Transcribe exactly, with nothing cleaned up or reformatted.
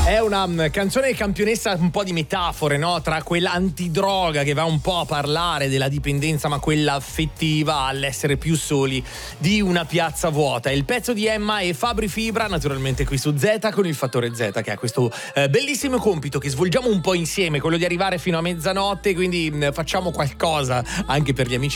È una um, canzone campionessa, un po' di metafore, no? Tra quella antidroga che va un po' a parlare della dipendenza, ma quella affettiva, all'essere più soli di una piazza vuota. Il pezzo di Emma e Fabri Fibra, naturalmente qui su Z, con il fattore Z, che ha questo eh, bellissimo compito che svolgiamo un po' insieme, quello di arrivare fino a mezzanotte, quindi mh, facciamo qualcosa anche per gli amici